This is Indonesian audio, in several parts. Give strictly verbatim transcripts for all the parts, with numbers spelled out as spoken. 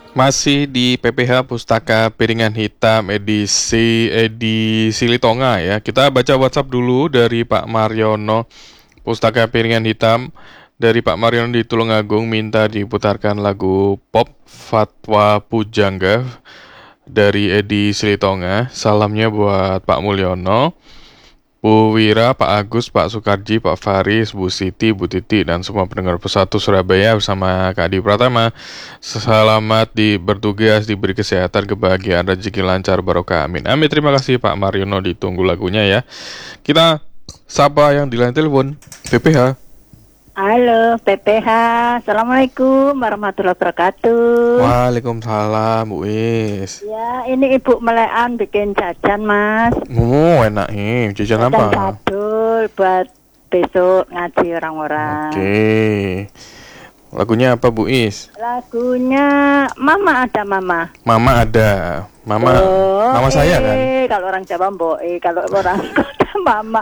Masih di P P H Pustaka Piringan Hitam edisi edisi Litonga ya. Kita baca WhatsApp dulu dari Pak Mariono. Pustaka Piringan Hitam dari Pak Mariono di Tulungagung minta diputarkan lagu pop Fatwa Pujangga dari Edi Silitonga. Salamnya buat Pak Mulyono, Bu Wira, Pak Agus, Pak Sukarji, Pak Faris, Bu Siti, Bu Titi, dan semua pendengar Pesatu Surabaya bersama Kak Adi Pratama. Selamat di bertugas, diberi kesehatan, kebahagiaan, rezeki lancar, barokah, amin. Amin, terima kasih Pak Mariono, ditunggu lagunya ya. Kita sapa yang di line telepon, P P H. Halo P P H, Assalamualaikum warahmatullahi wabarakatuh. Waalaikumsalam, Bu Is. Ya, ini Ibu Melean bikin jajan, Mas. Oh, enak nih, jajan apa? Jajan sadul buat besok ngaji orang-orang. Oke. Lagunya apa, Bu Is? Lagunya Mama ada Mama. Mama ada. Mama, oh, mama eh, saya kan? Kalau orang Jawa Mbok, eh, kalau orang Kota Mama.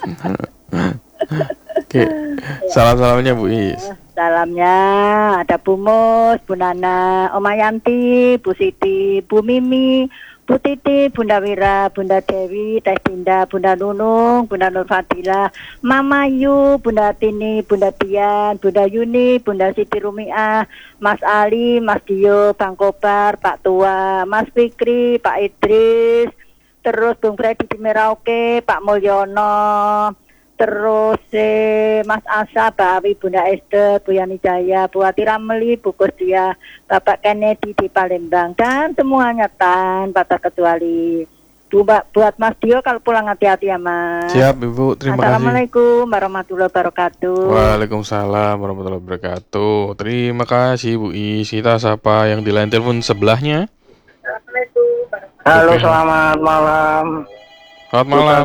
Oke, salam-salamnya Bu Is. Salamnya ada Bu Mus, Bu Nana, Oma Yanti, Bu Siti, Bu Mimi, Bu Titi, Bunda Wira, Bunda Dewi, Teh Dinda, Bunda Nunung, Bunda Nur Fadila, Mama Yu, Bunda Tini, Bunda Dian, Bunda Yuni, Bunda Siti Rumiah, Mas Ali, Mas Dio, Bang Kobar, Pak Tua, Mas Fikri, Pak Idris, terus Bung Freddy di Merauke, Pak Mulyono, terus eh, Mas Asa, Bawi, Bunda Esther, Bu Yani Jaya, Bu Ati Ramli, Bu Kusdia, Bapak Kennedy di Palembang, dan semuanya tanpa terkecuali. Bu, buat Mas Dio kalau pulang hati-hati ya Mas. Siap Ibu, terima kasih. Assalamualaikum warahmatullahi wabarakatuh. Waalaikumsalam warahmatullahi wabarakatuh. Terima kasih Bu Is. Kita sapa yang di line telepon sebelahnya. Assalamualaikum. Halo, selamat malam. Selamat malam.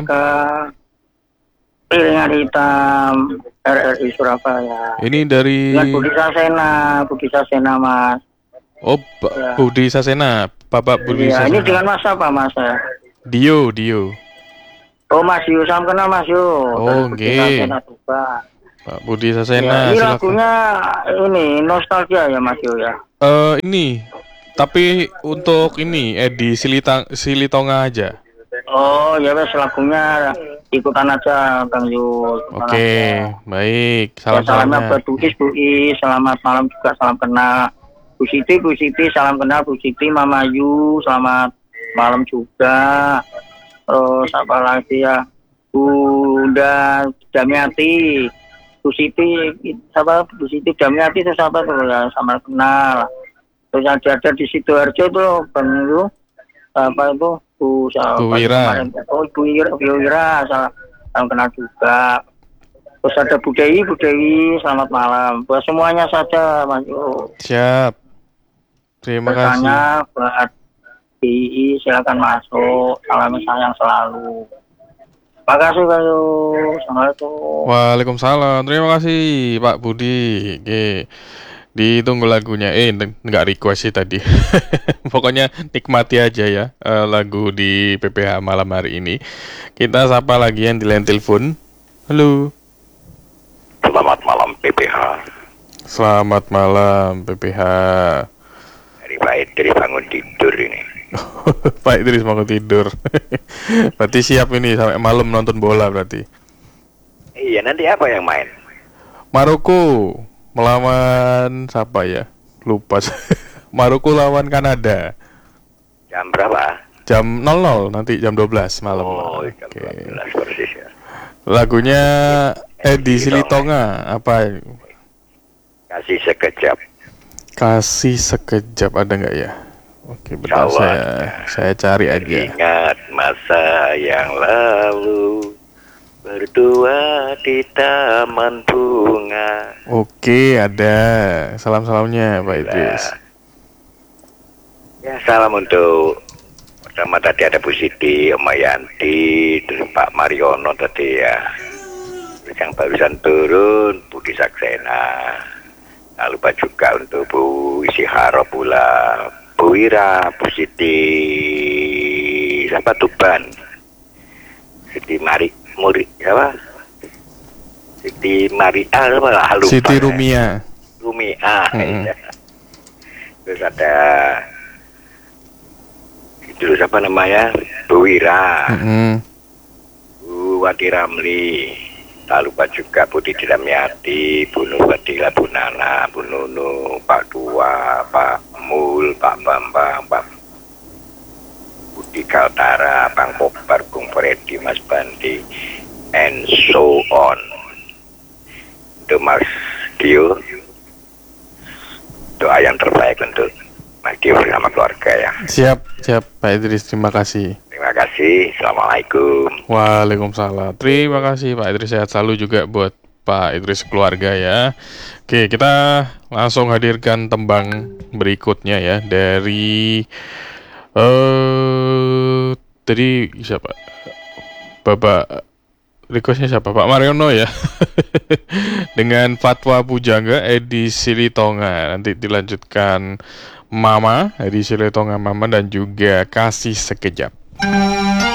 Piringan Hitam R R I Surabaya. Ini dari Dengan Budi Sasena, Budi Sasena Mas. Oh, Pak Ya. Budi Sasena, Bapak Budi Ya, Sasena. ini dengan Mas apa Mas? Dio, Dio. Oh Mas Yu, salam kenal Mas Yu. Oh, Budi nggih. Sasena juga. Pak Budi Ya, Sasena, ini silakan. lagunya ini nostalgia ya Mas Yu ya. Eh, ini tapi untuk ini Edi Silitang Silitonga aja. Oh ya wes, lagunya ikutan aja Bang Yu. Oke, baik. Ya, salamnya Salam-salamnya. buat Bu Is, Bu Is, selamat malam juga, salam kenal. Bu Siti, Bu Siti, salam kenal. Bu Siti, Mama Yu, selamat malam juga. Terus apa lagi ya, Bunda Damiati, Bu Siti, apa Bu Siti Damiati itu siapa tuh ya, sama kenal. Terus ada ada di Sidoarjo tuh Bang Yu, apa itu Bu, Bu Wira. Oh Bu Wira, Bu Wira, salam, salam kenal juga. Terus ada Bu Dewi, Bu Dewi, selamat malam. Buat semuanya saja Mas Yu. Siap. Terima kasih. Bertanya buat B I, silakan masuk. Salam sayang selalu. Terima kasih Pak Yu. Assalamualaikum. Waalaikumsalam. Terima kasih Pak Budi. Oke. Ditunggu lagunya. Eh, nggak request sih tadi. Pokoknya nikmati aja ya eh, lagu di P P H malam hari ini. Kita sapa lagi yang di line telepon. Halo. Selamat malam P P H. Selamat malam P P H. Dari Pak Idris bangun tidur ini. Pak Idris mau tidur. Berarti siap ini sampai malam nonton bola berarti. Iya, nanti apa yang main? Maroko melawan siapa ya? Lupa. Maroko lawan Kanada. Jam berapa? Jam nol nol nanti jam dua belas malam. Oh, jam Oke. dua belas persis ya. Lagunya Edi Silitonga apa? Kasih sekejap. Kasih sekejap ada nggak ya? Oke, bentar Sawah. saya saya cari aja. Ingat masa yang lalu berdua di taman bunga. Oke, ada. Salam-salamnya Pak Idris. Ya, salam untuk pertama tadi ada Bu Siti, Oma Yanti, terus Pak Mariono tadi ya. Terus yang barusan turun Budi Saksena. Lalu lupa juga untuk Bu Isiharo pula, Bu Wira, Bu Siti, siapa Tuban, Siti Mari, Muri, apa? Siti Maria, apa? Lupa, Siti ya. Rumia. Rumia, Mm-hmm. ya. Terus ada itu siapa namanya? Bu Wira, Mm-hmm. Bu Wati Ramli, tak lupa juga Bu Titi Damiati, Bu Nur Fadila, Bu Nana, Bu Nunu, Pak Tua, Pak Mul, Pak Bambang, Pak Budi Kaltara, Bang Kobar, Bung Freddy, Mas Bandi, and so on. Itu Mas Dio, doa yang terbaik untuk Mas Dio bersama keluarga ya. Siap, siap Pak Idris, terima kasih. Terima kasih, Assalamualaikum. Waalaikumsalam. Terima kasih Pak Idris, sehat selalu juga buat Pak Idris keluarga ya. Oke, kita langsung hadirkan tembang berikutnya ya dari eh tadi siapa? Bapak requestnya siapa? Pak Mariono ya. Dengan Fatwa Pujangga edisi Litonga. Nanti dilanjutkan Mama edisi Litonga Mama dan juga Kasih Sekejap.